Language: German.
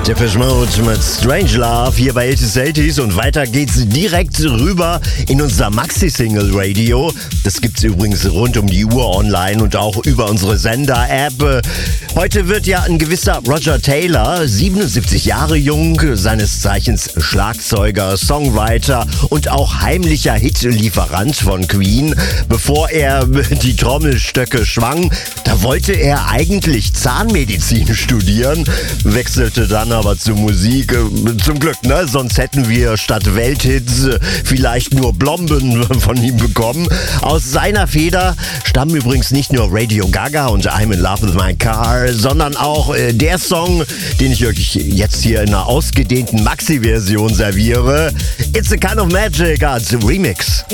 Depeche Mode mit Strange Love hier bei 80s und weiter geht's direkt rüber in unser Maxi-Single-Radio. Das gibt's übrigens rund um die Uhr online und auch über unsere Sender-App. Heute wird ja ein gewisser Roger Taylor, 77 Jahre jung, seines Zeichens Schlagzeuger, Songwriter und auch heimlicher Hitlieferant von Queen. Bevor er die Trommelstöcke schwang, da wollte er eigentlich Zahnmedizin studieren, wechselte dann aber zur Musik. Zum Glück, ne? Sonst hätten wir statt Welthits vielleicht nur Blomben von ihm bekommen. Aus seiner Feder stammen übrigens nicht nur Radio Gaga und I'm in Love with My Car, sondern auch der Song, den ich euch jetzt hier in einer ausgedehnten Maxi-Version serviere. It's a Kind of Magic als Remix.